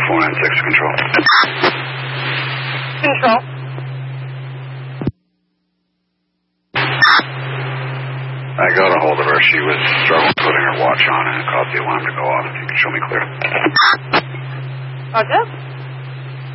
496 control. Control. I got a hold of her. She was struggling putting her watch on and it caused the alarm to go off. If you can show me clear. Roger.